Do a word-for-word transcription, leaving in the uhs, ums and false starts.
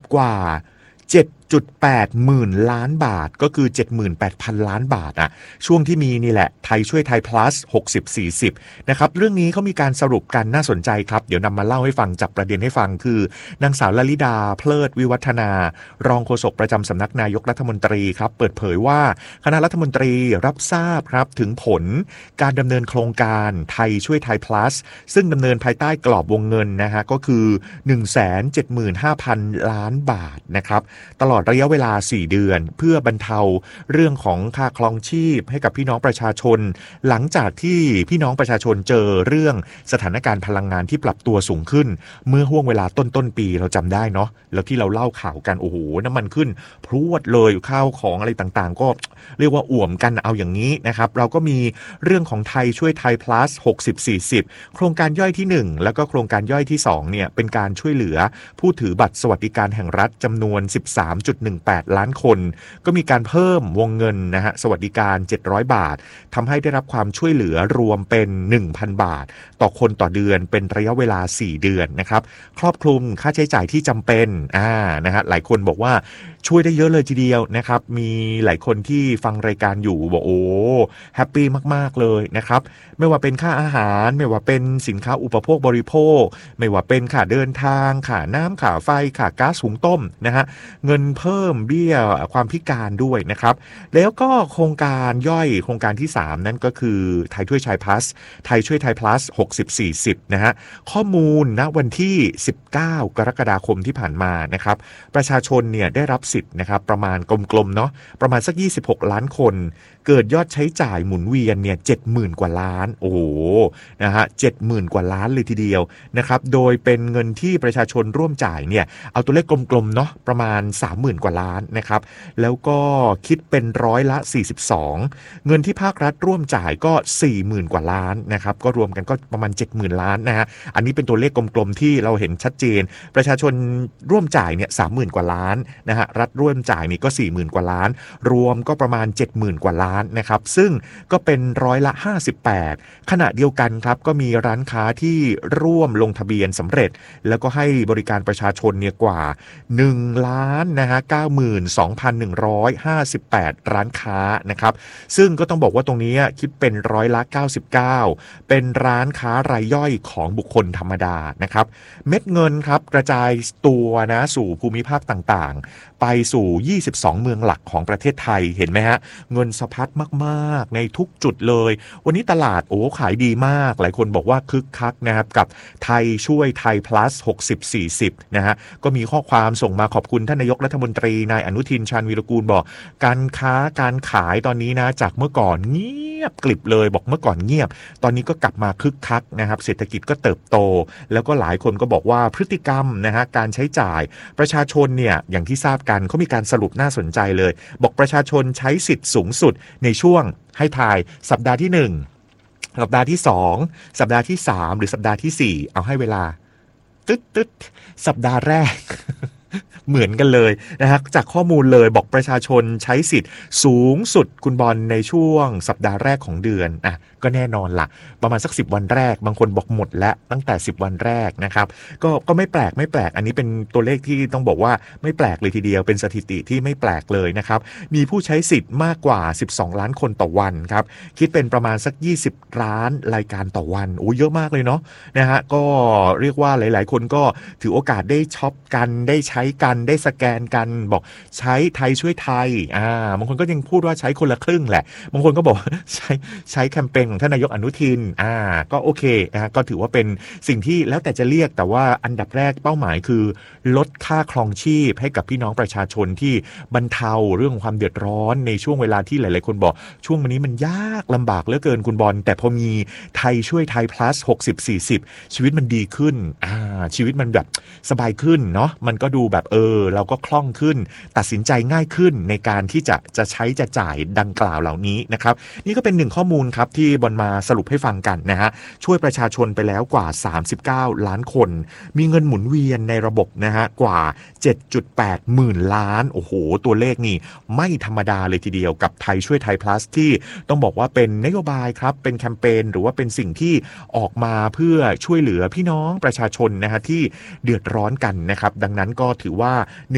กว่าเจ็ดจุดแปด หมื่นล้านบาทก็คือ เจ็ดหมื่นแปดพัน ล้านบาทอะช่วงที่มีนี่แหละไทยช่วยไทย plus หกสิบ สี่สิบ นะครับเรื่องนี้เขามีการสรุปกันน่าสนใจครับเดี๋ยวนำมาเล่าให้ฟังจับประเด็นให้ฟังคือนางสาวลลิดาเพลิดวิวัฒนารองโฆษกประจำสำนักนายกรัฐมนตรีครับเปิดเผยว่าคณะรัฐมนตรีรับทราบครับถึงผลการดำเนินโครงการไทยช่วยไทย plus ซึ่งดำเนินภายใต้กรอบวงเงินนะฮะก็คือ หนึ่งแสนเจ็ดหมื่นห้าพัน ล้านบาทนะครับตลอดระยะเวลาสี่เดือนเพื่อบรรเทาเรื่องของค่าครองชีพให้กับพี่น้องประชาชนหลังจากที่พี่น้องประชาชนเจอเรื่องสถานการณ์พลังงานที่ปรับตัวสูงขึ้นเมื่อห่วงเวลาต้นต้นปีเราจำได้เนาะแล้วที่เราเล่าข่าวกันโอ้โหน้ำมันขึ้นพรวดเลยข้าวของอะไรต่างๆก็เรียกว่าอ่วมกันเอาอย่างนี้นะครับเราก็มีเรื่องของไทยช่วยไทย plus หกสิบ สี่สิบ โครงการย่อยที่หนึ่งแล้วก็โครงการย่อยที่สองเนี่ยเป็นการช่วยเหลือผู้ถือบัตรสวัสดิการแห่งรัฐจำนวน สิบสามจุดหนึ่งแปด ล้านคนก็มีการเพิ่มวงเงินนะฮะสวัสดิการเจ็ดร้อยบาททำให้ได้รับความช่วยเหลือรวมเป็น หนึ่งพัน บาทต่อคนต่อเดือนเป็นระยะเวลาสี่เดือนนะครับครอบคลุมค่าใช้จ่ายที่จำเป็นอ่านะฮะหลายคนบอกว่าช่วยได้เยอะเลยทีเดียวนะครับมีหลายคนที่ฟังรายการอยู่บอกโอ้แฮปปี้มากๆเลยนะครับไม่ว่าเป็นค่าอาหารไม่ว่าเป็นสินค้าอุปโภคบริโภคไม่ว่าเป็นค่าเดินทางค่าน้ำค่าไฟค่าก๊าซหุงต้มนะฮะเงินเพิ่มเบี้ยความพิการด้วยนะครับแล้วก็โครงการย่อยโครงการที่สามนั่นก็คือไทยช่วยไทย plus ไทยช่วยไทย plus หกสิบ สี่สิบนะฮะข้อมูลณวันที่สิบเก้ากรกฎาคมที่ผ่านมานะครับประชาชนเนี่ยได้รับสิทธิ์นะครับประมาณกลมๆเนาะประมาณสักยี่สิบหกล้านคนเกิดยอดใช้จ่ายหมุนเวียนเนี่ย เจ็ดหมื่น กว่าล้านโอ้โหนะฮะ เจ็ดหมื่น กว่าล้านเลยทีเดียวนะครับโดยเป็นเงินที่ประชาชนร่วมจ่ายเนี่ยเอาตัวเลขกลมๆเนาะประมาณ สามหมื่น กว่าล้านนะครับแล้วก็คิดเป็นร้อยละสี่สิบสองเงินที่ภาครัฐร่วมจ่ายก็ สี่หมื่น กว่าล้านนะครับก็รวมกันก็ประมาณ เจ็ดหมื่น ล้านนะฮะอันนี้เป็นตัวเลขกลมๆที่เราเห็นชัดเจนประชาชนร่วมจ่ายเนี่ย สามหมื่น กว่าล้านนะฮะรัฐร่วมจ่ายนี่ก็ สี่หมื่น กว่าล้านรวมก็ประมาณ เจ็ดหมื่น กว่าล้านนะครับซึ่งก็เป็นร้อยละห้าสิบแปดขณะเดียวกันครับก็มีร้านค้าที่ร่วมลงทะเบียนสำเร็จแล้วก็ให้บริการประชาชนเนี่ยกว่าหนึ่งล้านนะฮะ เก้าหมื่นสองพันหนึ่งร้อยห้าสิบแปด ร้านค้านะครับซึ่งก็ต้องบอกว่าตรงนี้คิดเป็นร้อยละเก้าสิบเก้าเป็นร้านค้ารายย่อยของบุคคลธรรมดานะครับเม็ดเงินครับกระจายตัวนะสู่ภูมิภาคต่างๆไปสู่ยี่สิบสองเมืองหลักของประเทศไทยเห็นไหมฮะเงินสะพัดมากๆในทุกจุดเลยวันนี้ตลาดโอ้ขายดีมากหลายคนบอกว่าคึกคักนะครับกับไทยช่วยไทย plus หกสิบ สี่สิบนะฮะก็มีข้อความส่งมาขอบคุณท่านนายกรัฐมนตรีนายอนุทินชาญวีรกูลบอกการค้าการขายตอนนี้นะจากเมื่อก่อนเงียบกลิบเลยบอกเมื่อก่อนเงียบตอนนี้ก็กลับมาคึกคักนะครับเศรษฐกิจก็เติบโตแล้วก็หลายคนก็บอกว่าพฤติกรรมนะฮะการใช้จ่ายประชาชนเนี่ยอย่างที่ทราบกันเขามีการสรุปน่าสนใจเลยบอกประชาชนใช้สิทธิ์สูงสุดในช่วงให้ทายสัปดาห์ที่หนึ่งสัปดาห์ที่สองสัปดาห์ที่สามหรือสัปดาห์ที่สี่เอาให้เวลาตึ๊ดตึ๊ดสัปดาห์แรก เหมือนกันเลยนะฮะจากข้อมูลเลยบอกประชาชนใช้สิทธิ์สูงสุดคุณบอลในช่วงสัปดาห์แรกของเดือนอ่ะก็แน่นอนละประมาณสักสิบวันแรกบางคนบอกหมดแล้วตั้งแต่สิบวันแรกนะครับก็ก็ไม่แปลกไม่แปลกอันนี้เป็นตัวเลขที่ต้องบอกว่าไม่แปลกเลยทีเดียวเป็นสถิติที่ไม่แปลกเลยนะครับมีผู้ใช้สิทธิ์มากกว่าสิบสองล้านคนต่อวันครับคิดเป็นประมาณสักยี่สิบล้านรายการต่อวันโอ้เยอะมากเลยเนาะนะฮะก็เรียกว่าหลายๆคนก็ถือโอกาสได้ช็อปกันได้ใช้กันได้สแกนกันบอกใช้ไทยช่วยไทยอ่าบางคนก็ยังพูดว่าใช้คนละครึ่งแหละบางคนก็บอกใช้ใช้แคมเปญของท่านนายกอนุทินอ่าก็โอเคนะก็ถือว่าเป็นสิ่งที่แล้วแต่จะเรียกแต่ว่าอันดับแรกเป้าหมายคือลดค่าครองชีพให้กับพี่น้องประชาชนที่บรรเทาเรื่องของความเดือดร้อนในช่วงเวลาที่หลายๆคนบอกช่วงวันนี้มันยากลำบากเหลือเกินคุณบอลแต่พอมีไทยช่วยไทย plus หกสิบ สี่สิบชีวิตมันดีขึ้นอ่าชีวิตมันแบบสบายขึ้นเนาะมันก็ดูแบบเออเราก็คล่องขึ้นตัดสินใจง่ายขึ้นในการที่จะจะใช้จะจ่ายดังกล่าวเหล่านี้นะครับนี่ก็เป็นหนึ่งข้อมูลครับที่บอลมาสรุปให้ฟังกันนะฮะช่วยประชาชนไปแล้วกว่าสามสิบเก้าล้านคนมีเงินหมุนเวียนในระบบนะฮะกว่า เจ็ดจุดแปด หมื่นล้านโอ้โหตัวเลขนี่ไม่ธรรมดาเลยทีเดียวกับไทยช่วยไทย plus ที่ต้องบอกว่าเป็นนโยบายครับเป็นแคมเปญหรือว่าเป็นสิ่งที่ออกมาเพื่อช่วยเหลือพี่น้องประชาชนนะฮะที่เดือดร้อนกันนะครับดังนั้นก็ถือว่า